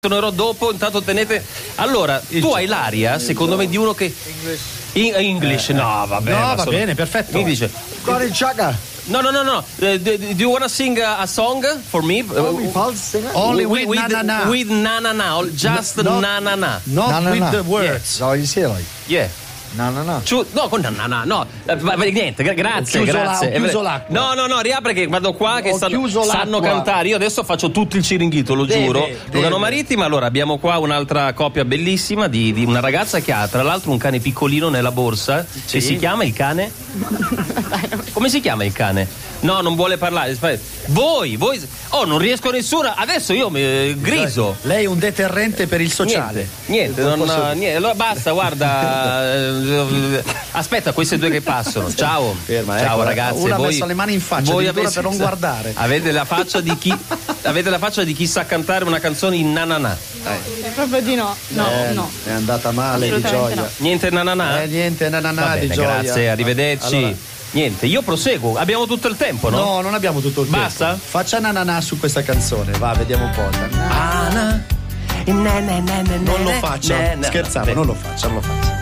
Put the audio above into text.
tornerò dopo, intanto tenete. Allora, tu hai l'aria, secondo me, di uno che. English, no, vabbè. No, va bene, perfetto. Mi dice. Got it, Chaka. No. Do you wanna sing a song for me? Only with na na na. With na na na, just na na na. Not with the words. No, you see, like. Yeah. No. No, con no. Niente, grazie. Ho chiuso l'acqua. No, riapre che vado qua che sanno l'acqua. cantare. Io adesso faccio tutto il ciringhito, lo giuro. Lugano Marittima, allora abbiamo qua un'altra coppia bellissima di una ragazza che ha tra l'altro un cane piccolino nella borsa. Sì. E si chiama il cane? Come si chiama il cane? No, non vuole parlare. Voi. Oh, non riesco a nessuno. Adesso io mi griso. Lei è un deterrente per il sociale. Niente. Allora basta, guarda. Aspetta, questi due che passano. Ciao. Ferma, ciao ecco, ragazzi. Una ha voi, messo le mani in faccia per non guardare. Avete la faccia di chi sa cantare una canzone in nanana. Proprio di no. No. È andata male di gioia. No. Niente nanana? Niente, nananà di gioia. Grazie, arrivederci. Allora. Niente, io proseguo. Abbiamo tutto il tempo, no? No, non abbiamo tutto il tempo. Basta? Faccia nananà su questa canzone, va, vediamo un po'. Non Non lo faccia. Scherzavo, non lo faccia.